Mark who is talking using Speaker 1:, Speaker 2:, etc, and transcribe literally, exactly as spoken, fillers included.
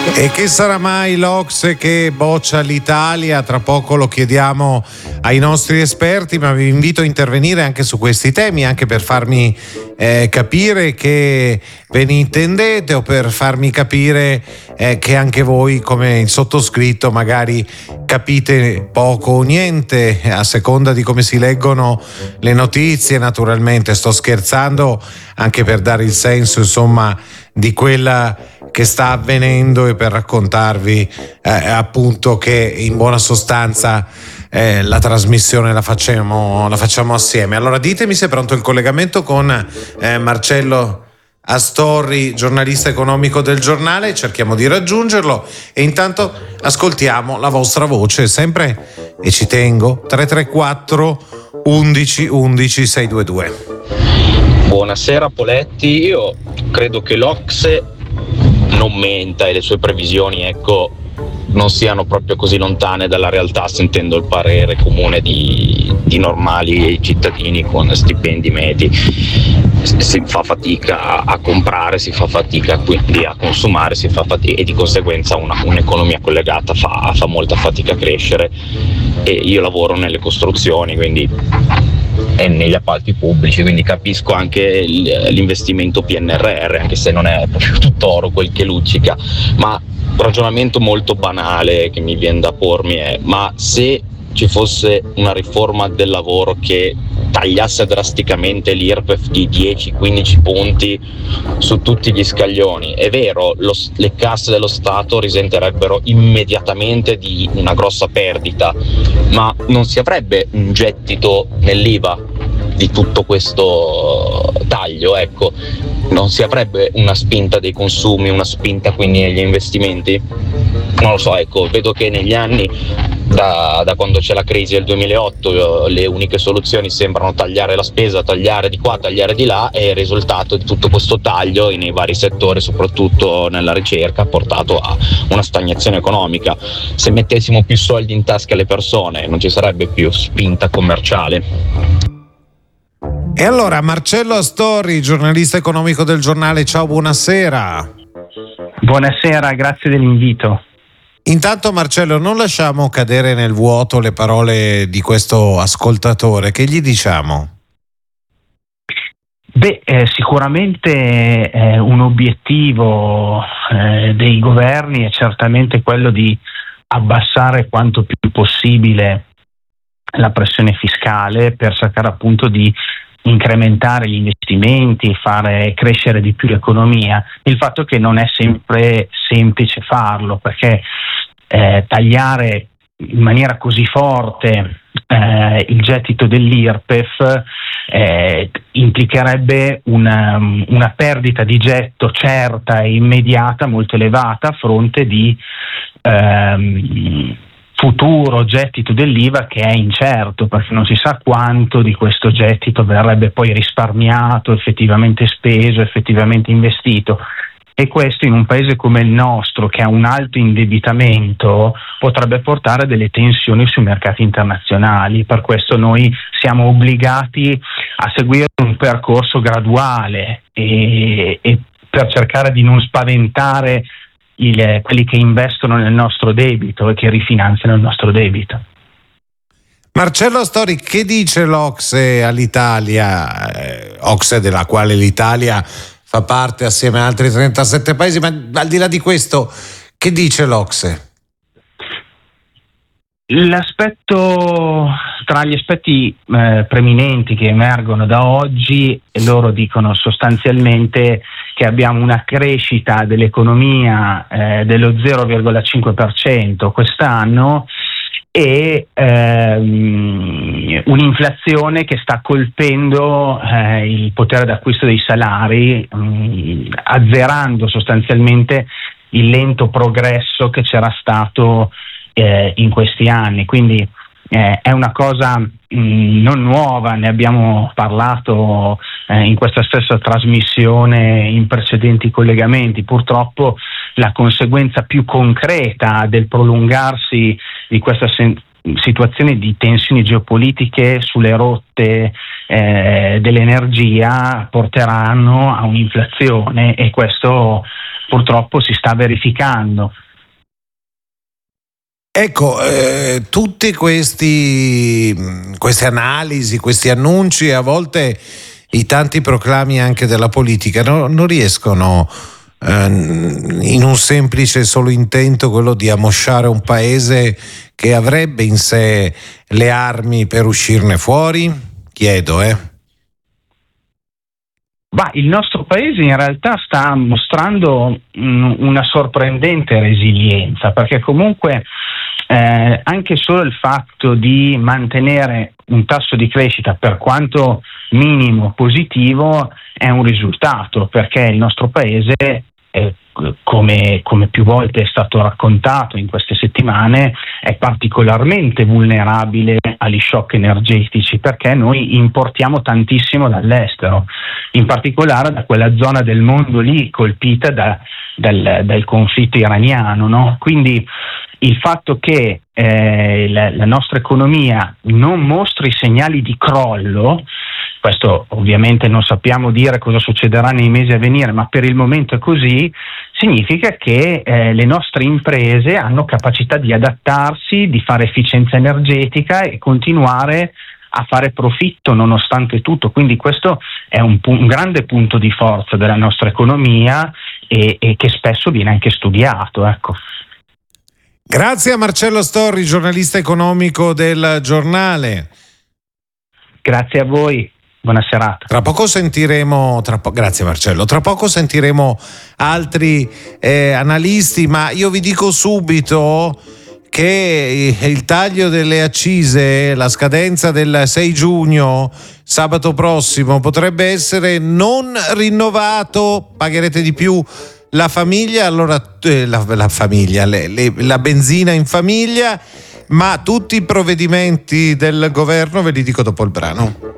Speaker 1: E che sarà mai l'Ocse che boccia l'Italia? Tra poco lo chiediamo ai nostri esperti, ma vi invito a intervenire anche su questi temi, anche per farmi eh, capire che ve ne intendete, o per farmi capire eh, che anche voi, come il sottoscritto, magari capite poco o niente, a seconda di come si leggono le notizie. Naturalmente sto scherzando, anche per dare il senso, insomma, di quella che sta avvenendo, e per raccontarvi eh, appunto che in buona sostanza eh, la trasmissione la facciamo, la facciamo assieme. Allora ditemi se è pronto il collegamento con eh, Marcello Astorri, giornalista economico del Giornale. Cerchiamo di raggiungerlo e intanto ascoltiamo la vostra voce, sempre, e ci tengo, tre tre quattro undici undici seicentodventidue.
Speaker 2: Buonasera Poletti, io credo che l'Ocse non menta e le sue previsioni, ecco, non siano proprio così lontane dalla realtà, sentendo il parere comune di, di normali cittadini con stipendi medi. Si fa fatica a, a comprare, si fa fatica quindi a consumare, si fa fatica, e di conseguenza una, un'economia collegata fa, fa molta fatica a crescere. E io lavoro nelle costruzioni, quindi, e negli appalti pubblici, quindi capisco anche l'investimento P N R R, anche se non è proprio tutt'oro quel che luccica. Ma un ragionamento molto banale che mi viene da pormi è: ma se ci fosse una riforma del lavoro che tagliasse drasticamente l'I R P E F di dieci quindici punti su tutti gli scaglioni, è vero, lo, le casse dello Stato risenterebbero immediatamente di una grossa perdita, ma non si avrebbe un gettito nell'I V A di tutto questo taglio, ecco. Non si avrebbe una spinta dei consumi, una spinta quindi negli investimenti? Non lo so, ecco, vedo che negli anni, da, da quando c'è la crisi del duemilaotto, le uniche soluzioni sembrano tagliare la spesa, tagliare di qua, tagliare di là, e il risultato di tutto questo taglio nei vari settori, soprattutto nella ricerca, ha portato a una stagnazione economica. Se mettessimo più soldi in tasca alle persone, non ci sarebbe più spinta commerciale.
Speaker 1: E allora, Marcello Astorri, giornalista economico del Giornale, ciao, buonasera.
Speaker 3: Buonasera, grazie dell'invito.
Speaker 1: Intanto, Marcello, non lasciamo cadere nel vuoto le parole di questo ascoltatore. Che gli diciamo?
Speaker 3: Beh, eh, sicuramente eh, un obiettivo eh, dei governi è certamente quello di abbassare quanto più possibile la pressione fiscale, per cercare appunto di incrementare gli investimenti, fare crescere di più l'economia. Il fatto che non è sempre semplice farlo, perché eh, tagliare in maniera così forte eh, il gettito dell'I R P E F eh, implicherebbe una, una perdita di getto certa e immediata molto elevata, a fronte di ehm, futuro gettito dell'I V A che è incerto, perché non si sa quanto di questo gettito verrebbe poi risparmiato, effettivamente speso, effettivamente investito. E questo, in un paese come il nostro, che ha un alto indebitamento, potrebbe portare a delle tensioni sui mercati internazionali. Per questo noi siamo obbligati a seguire un percorso graduale e, e per cercare di non spaventare Il, quelli che investono nel nostro debito e che rifinanziano il nostro debito.
Speaker 1: Marcello Astorri, che dice l'Ocse all'Italia, eh, Ocse della quale l'Italia fa parte assieme a altri trentasette paesi, ma al di là di questo, che dice l'Ocse?
Speaker 3: L'aspetto, tra gli aspetti eh, preminenti che emergono da oggi, loro dicono sostanzialmente che abbiamo una crescita dell'economia eh, dello zero virgola cinque per cento quest'anno e ehm, un'inflazione che sta colpendo eh, il potere d'acquisto dei salari, mh, azzerando sostanzialmente il lento progresso che c'era stato eh, in questi anni. Quindi eh, è una cosa mh, non nuova, ne abbiamo parlato eh, in questa stessa trasmissione in precedenti collegamenti. Purtroppo la conseguenza più concreta del prolungarsi di questa sen- situazioni di tensioni geopolitiche sulle rotte eh, dell'energia porteranno a un'inflazione, e questo purtroppo si sta verificando.
Speaker 1: Ecco, eh, tutte questi, queste analisi, questi annunci, a volte i tanti proclami anche della politica no, non riescono eh, in un semplice solo intento, quello di ammosciare un paese che avrebbe in sé le armi per uscirne fuori? Chiedo, eh.
Speaker 3: Bah, il nostro paese in realtà sta mostrando mh, una sorprendente resilienza, perché comunque eh, anche solo il fatto di mantenere un tasso di crescita, per quanto minimo, positivo, è un risultato, perché il nostro paese eh, come, come più volte è stato raccontato in queste settimane, è particolarmente vulnerabile agli shock energetici, perché noi importiamo tantissimo dall'estero, in particolare da quella zona del mondo lì colpita da, dal, dal conflitto iraniano, no? Quindi il fatto che eh, la, la nostra economia non mostri segnali di crollo, questo ovviamente non sappiamo dire cosa succederà nei mesi a venire, ma per il momento è così, significa che eh, le nostre imprese hanno capacità di adattarsi, di fare efficienza energetica e continuare a fare profitto nonostante tutto. Quindi questo è un, un grande punto di forza della nostra economia e, e che spesso viene anche studiato, ecco.
Speaker 1: Grazie a Marcello Storri, giornalista economico del Giornale.
Speaker 3: Grazie a voi. Buona serata.
Speaker 1: Tra poco sentiremo, tra po- grazie Marcello, tra poco sentiremo altri eh, analisti, ma io vi dico subito che il taglio delle accise, la scadenza del sei giugno, sabato prossimo, potrebbe essere non rinnovato, pagherete di più la famiglia, allora eh, la, la famiglia, le, le, la benzina in famiglia, ma tutti i provvedimenti del governo ve li dico dopo il brano.